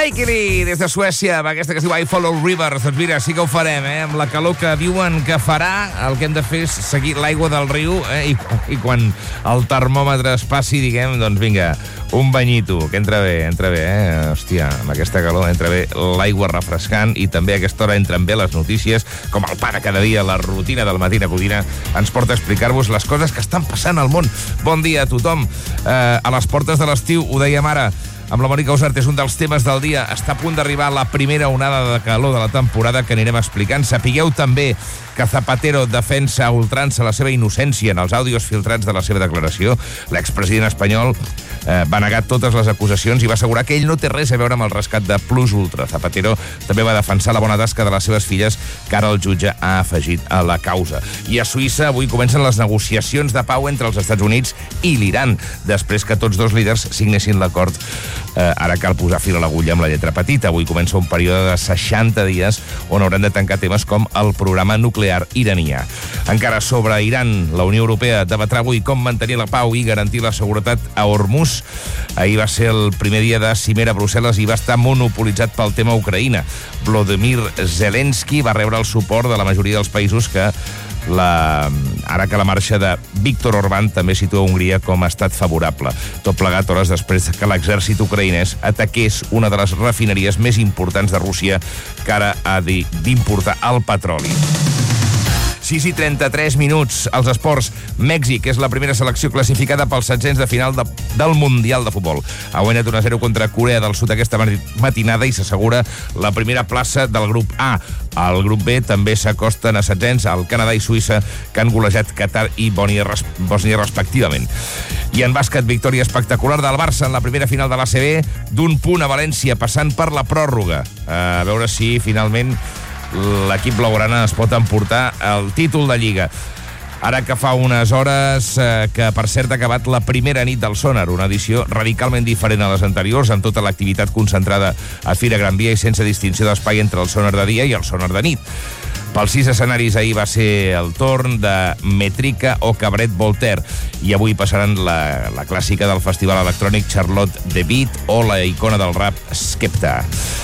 Kaikili, des de Suècia, amb aquesta que es diu I Follow Rivers. Doncs mira, sí que ho farem, amb la calor que diuen que farà, el que hem de fer és seguir l'aigua del riu, i quan el termòmetre es passi, diguem, doncs vinga, un banyito, que entra bé, Hòstia, amb aquesta calor entra bé l'aigua refrescant, i també a aquesta hora entren bé les notícies, com el pa de cada dia, la rutina del Matina Codina, ens porta a explicar-vos les coses que estan passant al món. Bon dia a tothom. A les portes de l'estiu, ho dèiem ara, amb la Mònica Usart, és un dels temes del dia. Està a punt d'arribar la primera onada de calor de la temporada que anirem explicant. Sapigueu també que Zapatero defensa a ultrança la seva innocència en els àudios filtrats de la seva declaració. L'expresident espanyol va negar totes les acusacions i va assegurar que ell no té res a veure amb el rescat de Plus Ultra. Zapatero també va defensar la bona tasca de les seves filles, que ara el jutge ha afegit a la causa. I a Suïssa avui comencen les negociacions de pau entre els Estats Units i l'Iran, després que tots dos líders signessin l'acord. Ara cal posar fil a l'agulla amb la lletra petita. Avui comença un període de 60 dies on hauran de tancar temes com el programa nuclear iranià. Encara sobre Iran, la Unió Europea debatrà avui com mantenir la pau i garantir la seguretat a Hormuz. Ahir va ser el primer dia de cimera a Brussel·les i va estar monopolitzat pel tema Ucraïna. Volodymyr Zelensky va rebre el suport de la majoria dels països ara que la marxa de Viktor Orbán també situa Hongria com a estat favorable. Tot plegat hores després que l'exèrcit ucraïnès ataqués una de les refineries més importants de Rússia, que ara ha d'importar el petroli. 6:33 minuts. Als esports, Mèxic és la primera selecció classificada pels setzents de final del Mundial de Futbol. Ha guanyat 1-0 contra Corea del Sud aquesta matinada i s'assegura la primera plaça del grup A. Al grup B també s'acosten a setzents el Canadà i Suïssa, que han golejat Qatar i Bòsnia respectivament. I en bàsquet, victòria espectacular del Barça en la primera final de l'ACB, d'un punt a València, passant per la pròrroga. A veure si finalment l'equip blaugrana es pot emportar el títol de Lliga. Ara que fa unes hores que, per cert, ha acabat la primera nit del Sonar, una edició radicalment diferent a les anteriors, amb tota l'activitat concentrada a Fira Gran Via i sense distinció d'espai entre el Sonar de dia i el Sonar de nit. Pels 6 escenaris ahir va ser el torn de Metrica o Cabaret Voltaire, i avui passaran la clàssica del festival electrònic Charlotte de Beat o la icona del rap Skepta.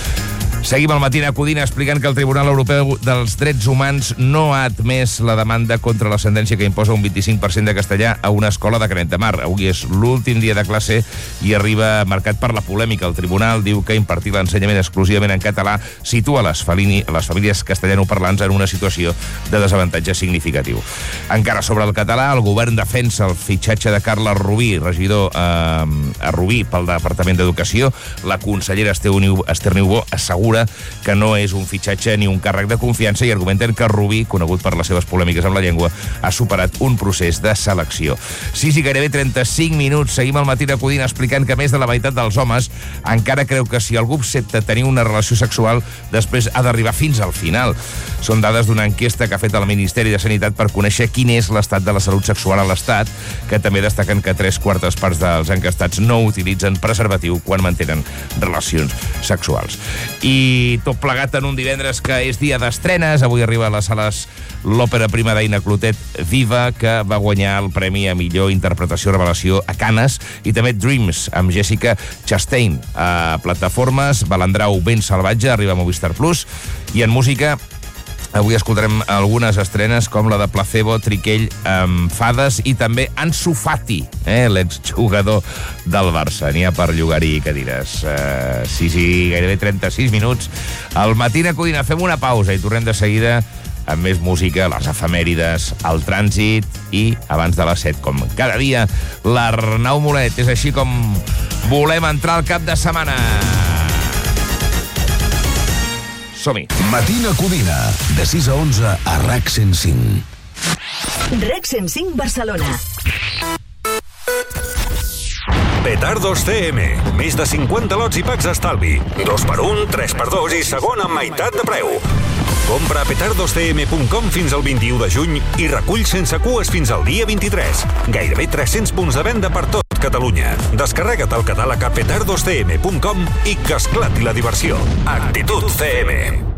Seguim al Matina Codina explicant que el Tribunal Europeu dels Drets Humans no ha admès la demanda contra la sentència que imposa un 25% de castellà a una escola de Canet de Mar. Avui és l'últim dia de classe i arriba marcat per la polèmica. El tribunal diu que impartir l'ensenyament exclusivament en català situa les famílies castellanoparlants en una situació de desavantatge significatiu. Encara sobre el català, el govern defensa el fitxatge de Carla Rubí, regidor a Rubí pel Departament d'Educació. La consellera Esther Niubó assegura que no és un fitxatge ni un càrrec de confiança i argumenten que Rubí, conegut per les seves polèmiques amb la llengua, ha superat un procés de selecció. 6 i gairebé 35 minuts. Seguim al Matina Codina explicant que més de la meitat dels homes encara creu que si algú accepta tenir una relació sexual, després ha d'arribar fins al final. Són dades d'una enquesta que ha fet el Ministeri de Sanitat per conèixer quin és l'estat de la salut sexual a l'Estat, que també destaquen que 3/4 parts dels enquestats no utilitzen preservatiu quan mantenen relacions sexuals. I tot plegat en un divendres que és dia d'estrenes. Avui arriba a les sales l'òpera prima d'Aina Clotet, Viva, que va guanyar el premi a millor interpretació revelació a Cannes, i també Dreams, amb Jessica Chastain. A plataformes, Balandrau, Ben Salvatge, arriba a Movistar Plus, i en música avui escoltarem algunes estrenes com la de Placebo, Triquell, Fades, i també Ansu Fati, l'exjugador del Barça. N'hi ha per llogar-hi cadires. 6 i gairebé 36 minuts. Al Matina Codina fem una pausa i tornem de seguida amb més música, les efemèrides, el trànsit i, abans de les 7, com cada dia, l'Arnau Molet. És així com volem entrar al cap de setmana. Som-hi. Matina Codina, de 6 a 11 a RAC 105. RAC 105 Barcelona. Petardos CM. Més de 50 lots i packs d'estalvi. 2x1, 3x2 i segon amb meitat de preu. Compra a petardoscm.com fins al 21 de juny i recull sense cues fins al dia 23. Gairebé 300 punts de venda per tot Catalunya. Descarrega't el catàleg a petardoscm.com i que esclati la diversió. Actitud CM.